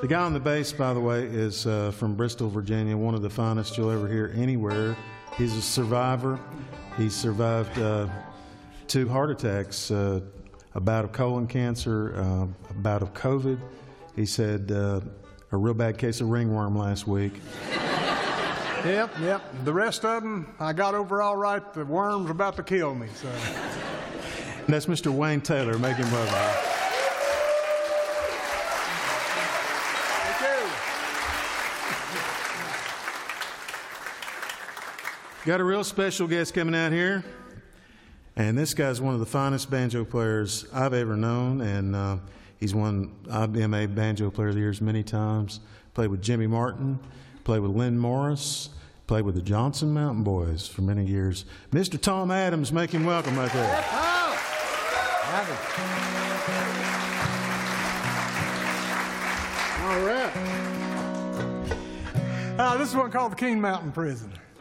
The guy on the bass, by the way, is from Bristol, Virginia, one of the finest you'll ever hear anywhere. He's a survivor. He survived 2 heart attacks, a bout of colon cancer, a bout of COVID. He said a real bad case of ringworm last week. Yep. The rest of them, I got over all right. The worm's about to kill me, so. And that's Mr. Wayne Taylor. Make him welcome. Thank you. Got a real special guest coming out here. And this guy's one of the finest banjo players I've ever known. And he's won IBMA Banjo Player of the Years many times. Played with Jimmy Martin. Played with Lynn Morris. Played with the Johnson Mountain Boys for many years. Mr. Tom Adams, make him welcome right there. All right. This is one called the King Mountain Prison.